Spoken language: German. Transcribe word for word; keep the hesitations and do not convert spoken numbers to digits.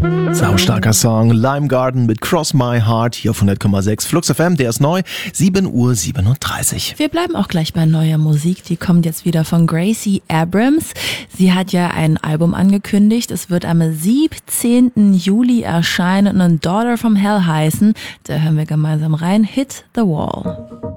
Saustarker Song, Lime Garden mit Cross My Heart hier auf hundert Komma sechs Flux F M, der ist neu, sieben Uhr siebenunddreißig. Wir bleiben auch gleich bei neuer Musik, die kommt jetzt wieder von Gracie Abrams. Sie hat ja ein Album angekündigt, es wird am siebzehnten Juli erscheinen und Daughter from Hell heißen. Da hören wir gemeinsam rein, Hit the Wall.